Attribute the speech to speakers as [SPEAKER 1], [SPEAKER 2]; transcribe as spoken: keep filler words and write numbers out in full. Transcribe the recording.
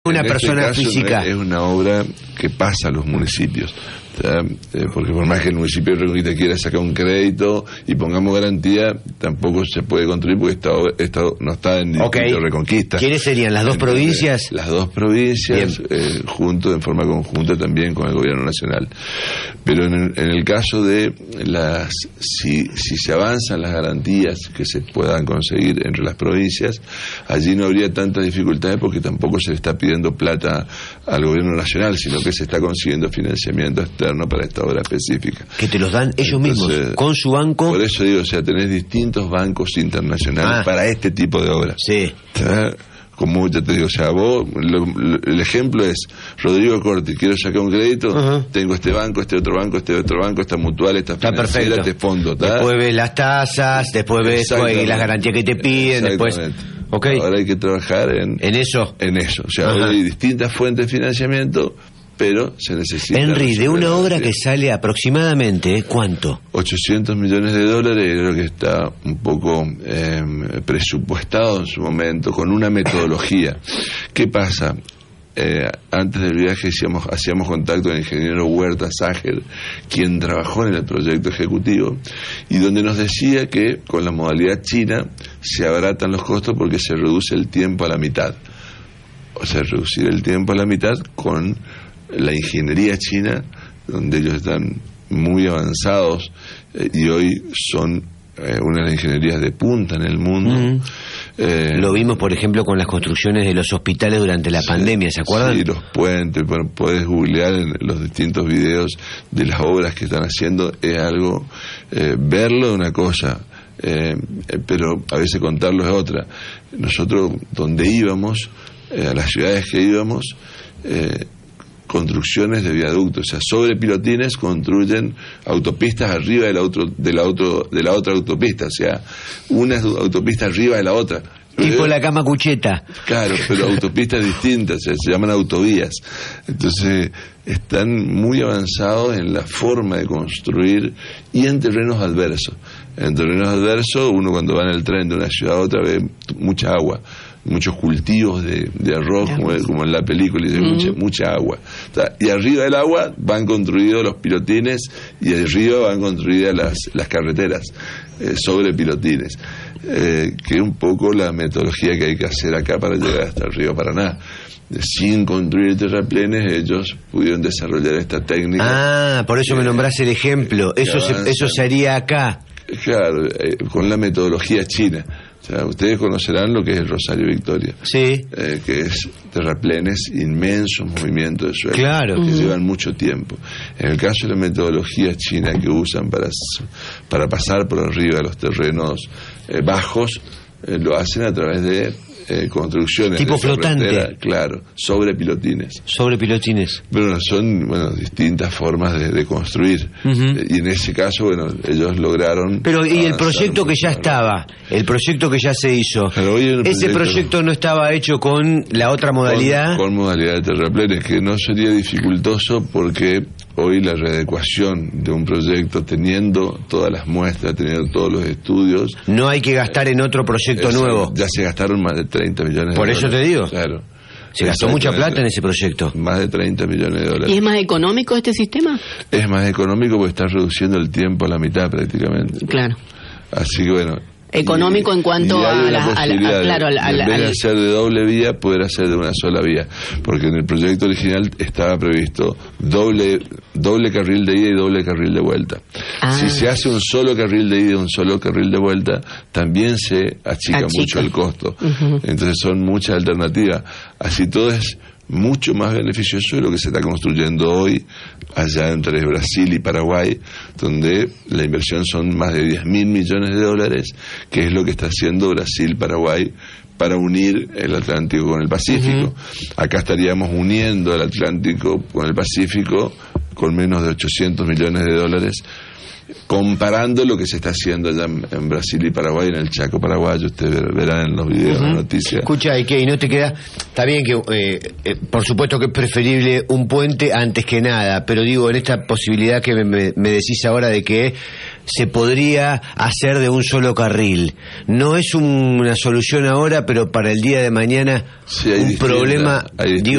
[SPEAKER 1] Una persona
[SPEAKER 2] este caso
[SPEAKER 1] física.
[SPEAKER 2] No es, es una obra que pasa a los municipios. Eh, porque por más que el municipio de Reconquista quiera sacar un crédito y pongamos garantía, tampoco se puede construir porque esta, esta no está en
[SPEAKER 1] okay.
[SPEAKER 2] distrito Reconquista.
[SPEAKER 1] ¿Quiénes serían las dos
[SPEAKER 2] Entonces,
[SPEAKER 1] provincias?
[SPEAKER 2] Las dos provincias, eh, junto en forma conjunta también con el gobierno nacional. Pero en el, en el caso de las, si, si se avanzan las garantías que se puedan conseguir entre las provincias, allí no habría tantas dificultades porque tampoco se le está pidiendo plata al gobierno nacional, sino que se está consiguiendo financiamiento externo para esta obra específica.
[SPEAKER 1] Que te los dan ellos Entonces, mismos, con su banco.
[SPEAKER 2] Por eso digo, o sea, tenés distintos bancos internacionales ah, para este tipo de obras.
[SPEAKER 1] Sí.
[SPEAKER 2] ¿Tá? Como ya te digo, o sea, vos, lo, lo, el ejemplo es Rodrigo Corti, quiero sacar un crédito, uh-huh. tengo este banco, este otro banco, este otro banco, esta mutual, esta financiera, este fondo. ¿Tá?
[SPEAKER 1] Después ves las tasas, después ves las garantías que te piden, después... Okay.
[SPEAKER 2] Ahora hay que trabajar en,
[SPEAKER 1] en eso.
[SPEAKER 2] En eso, o sea, hay distintas fuentes de financiamiento, pero se necesita...
[SPEAKER 1] Henry, de una obra que sale aproximadamente, ¿cuánto?
[SPEAKER 2] ochocientos millones de dólares, creo que está un poco eh, presupuestado en su momento, con una metodología. ¿Qué pasa? Eh, antes del viaje hacíamos, hacíamos contacto con el ingeniero Huerta Ságer, quien trabajó en el proyecto ejecutivo, y donde nos decía que con la modalidad china se abaratan los costos porque se reduce el tiempo a la mitad. O sea, reducir el tiempo a la mitad con la ingeniería china, donde ellos están muy avanzados eh, y hoy son eh, una de las ingenierías de punta en el mundo. Mm.
[SPEAKER 1] Eh, Lo vimos, por ejemplo, con las construcciones de los hospitales durante la sí, pandemia, ¿se acuerdan?
[SPEAKER 2] Sí, los puentes, bueno, podés googlear en los distintos videos de las obras que están haciendo, es algo, eh, verlo es una cosa, eh, eh, pero a veces contarlo es otra. Nosotros, donde íbamos, eh, a las ciudades que íbamos, eh, construcciones de viaductos, o sea, sobre pilotines construyen autopistas arriba de la, otro, de la, otro, de la otra autopista, o sea, una autopista arriba de la otra.
[SPEAKER 1] Tipo la cama cucheta.
[SPEAKER 2] Claro, pero autopistas distintas, o sea, se llaman autovías. Entonces, están muy avanzados en la forma de construir y en terrenos adversos. En terrenos adversos, uno cuando va en el tren de una ciudad a otra ve mucha agua, muchos cultivos de, de arroz, como, como en la película, y de uh-huh. mucha, mucha agua. O sea, y arriba del agua van construidos los pilotines y arriba van construidas las, las carreteras eh, sobre pilotines. Eh, que es un poco la metodología que hay que hacer acá para llegar hasta el río Paraná. Sin construir terraplenes, ellos pudieron desarrollar esta técnica.
[SPEAKER 1] Ah, por eso eh, me nombrás el ejemplo. Eso se, eso se haría acá.
[SPEAKER 2] Claro, eh, con la metodología china. O sea, ustedes conocerán lo que es el Rosario Victoria.
[SPEAKER 1] Sí.
[SPEAKER 2] Eh, que es terraplenes, inmensos movimientos de suelo.
[SPEAKER 1] Claro.
[SPEAKER 2] Que
[SPEAKER 1] Uh-huh.
[SPEAKER 2] llevan mucho tiempo. En el caso de la metodología china que usan para, para pasar por arriba de los terrenos eh, bajos, eh, lo hacen a través de eh, construcciones
[SPEAKER 1] tipo
[SPEAKER 2] de
[SPEAKER 1] flotante,
[SPEAKER 2] claro, sobre pilotines.
[SPEAKER 1] Sobre pilotines.
[SPEAKER 2] Pero son, bueno, distintas formas de, de construir. Uh-huh. Eh, y en ese caso, bueno, ellos lograron.
[SPEAKER 1] Pero y el proyecto que ya estaba, el proyecto que ya se hizo, ese proyecto, proyecto no estaba hecho con la otra modalidad.
[SPEAKER 2] Con, con modalidad de terraplenes, que no sería dificultoso porque hoy la readecuación de un proyecto, teniendo todas las muestras, teniendo todos los estudios.
[SPEAKER 1] No hay que gastar en otro proyecto
[SPEAKER 2] es,
[SPEAKER 1] nuevo.
[SPEAKER 2] Ya se gastaron más de treinta millones de
[SPEAKER 1] Por
[SPEAKER 2] dólares.
[SPEAKER 1] Por eso te digo.
[SPEAKER 2] Claro.
[SPEAKER 1] Se gastó mucha plata en ese proyecto.
[SPEAKER 2] Más de treinta millones de dólares.
[SPEAKER 3] ¿Y es más económico este sistema?
[SPEAKER 2] Es más económico porque está reduciendo el tiempo a la mitad prácticamente.
[SPEAKER 3] Claro.
[SPEAKER 2] Así que bueno.
[SPEAKER 3] Económico
[SPEAKER 2] y,
[SPEAKER 3] en cuanto a la, a la a, claro,
[SPEAKER 2] de,
[SPEAKER 3] a la,
[SPEAKER 2] en vez de
[SPEAKER 3] al...
[SPEAKER 2] hacer de doble vía, poder hacer de una sola vía, porque en el proyecto original estaba previsto doble doble carril de ida y doble carril de vuelta. Ah. Si se hace un solo carril de ida y un solo carril de vuelta, también se achica, achica. mucho el costo. Uh-huh. Entonces son muchas alternativas. Así todo es mucho más beneficioso de lo que se está construyendo hoy allá entre Brasil y Paraguay, donde la inversión son más de diez mil millones de dólares, que es lo que está haciendo Brasil-Paraguay para unir el Atlántico con el Pacífico. Uh-huh. Acá estaríamos uniendo el Atlántico con el Pacífico con menos de ochocientos millones de dólares, comparando lo que se está haciendo allá en, en Brasil y Paraguay, en el Chaco paraguayo. Ustedes verán en los videos, uh-huh. las noticias.
[SPEAKER 1] Escucha, ¿y qué? ¿Y no te queda? Está bien que, eh, eh, por supuesto que es preferible un puente antes que nada, pero digo, en esta posibilidad que me, me, me decís ahora de que se podría hacer de un solo carril. No es un, una solución ahora, pero para el día de mañana, sí, un problema... Digo,